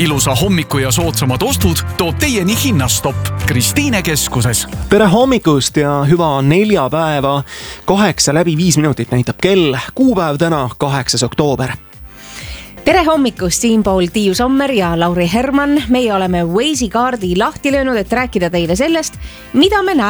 Ilusa hommiku ja soodsamad ostud toob teieni Hinnastopp Kristiine keskuses. Tere hommikust ja hüva neljapäeva. 8:05 näitab kell. Kuupäev täna 8. oktoober. Tere hommikust, siinpool Tiiu Sommer ja Lauri Herman. Meie oleme Waze'i kaardi lahti löönud, et rääkida teile sellest, mida me näeme